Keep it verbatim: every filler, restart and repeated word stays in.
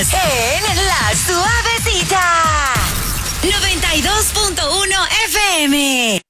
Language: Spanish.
en La Suavecita. noventa y dos punto uno F M.